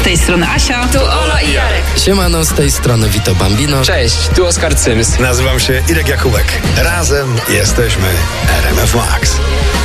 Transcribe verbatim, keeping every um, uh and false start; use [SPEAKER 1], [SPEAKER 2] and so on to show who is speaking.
[SPEAKER 1] tej strony Asia.
[SPEAKER 2] Tu Ola i Jarek.
[SPEAKER 3] Siemano, z tej strony Vito Bambino.
[SPEAKER 4] Cześć, tu Oskar Cyms.
[SPEAKER 5] Nazywam się Irek Jakubek. Razem jesteśmy R M F Max.